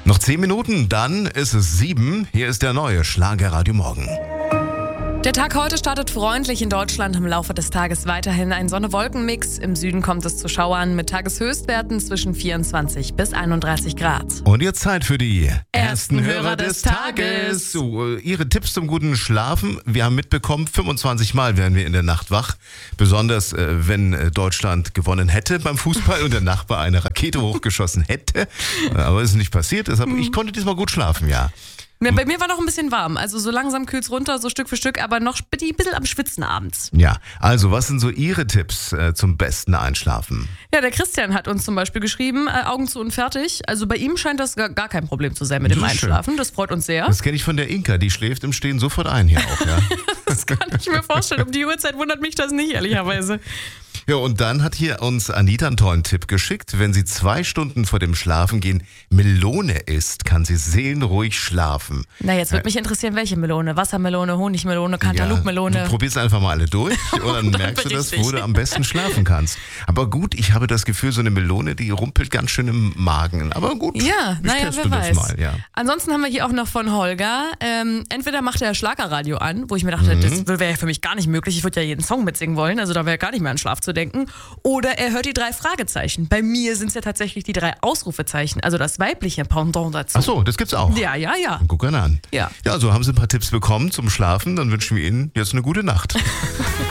Noch 10 Minuten, dann ist es 7. Hier ist der neue Schlagerradio Morgen. Der Tag heute startet freundlich in Deutschland, im Laufe des Tages weiterhin ein Sonne-Wolken-Mix. Im Süden kommt es zu Schauern mit Tageshöchstwerten zwischen 24 bis 31 Grad. Und jetzt Zeit für die ersten Hörer des Tages. So, Ihre Tipps zum guten Schlafen. Wir haben mitbekommen, 25 Mal werden wir in der Nacht wach. Besonders, wenn Deutschland gewonnen hätte beim Fußball und der Nachbar eine Rakete hochgeschossen hätte. Aber es ist nicht passiert. Deshalb, ich konnte diesmal gut schlafen, ja. Ja, bei mir war noch ein bisschen warm, also so langsam kühlt's runter, so Stück für Stück, aber noch ein bisschen am Schwitzen abends. Ja, also was sind so Ihre Tipps zum besten Einschlafen? Ja, der Christian hat uns zum Beispiel geschrieben, Augen zu und fertig. Also bei ihm scheint das gar kein Problem zu sein mit dem Einschlafen, das freut uns sehr. Das kenne ich von der Inka, die schläft im Stehen sofort ein hier auch, ja. Das kann ich mir vorstellen, um die Uhrzeit wundert mich das nicht, ehrlicherweise. Ja, und dann hat hier uns Anita einen tollen Tipp geschickt. Wenn sie 2 Stunden vor dem Schlafengehen Melone isst, kann sie seelenruhig schlafen. Na, jetzt würde mich interessieren, welche Melone? Wassermelone, Honigmelone, Cantaloupe-Melone. Ja, du probierst einfach mal alle durch und dann merkst du das, wo du am besten schlafen kannst. Aber gut, ich habe das Gefühl, so eine Melone, die rumpelt ganz schön im Magen. Aber gut, ja, naja, wer weiß. Mal, ja. Ansonsten haben wir hier auch noch von Holger, entweder macht er Schlagerradio an, wo ich mir dachte, das wäre ja für mich gar nicht möglich, ich würde ja jeden Song mitsingen wollen, also da wäre gar nicht mehr an Schlaf zu denken. Oder er hört die 3 Fragezeichen. Bei mir sind es ja tatsächlich die 3 Ausrufezeichen, also das weibliche Pendant dazu. Ach so, das gibt's auch. Ja. Guck an. Ja. Ja, so haben Sie ein paar Tipps bekommen zum Schlafen, dann wünschen wir Ihnen jetzt eine gute Nacht.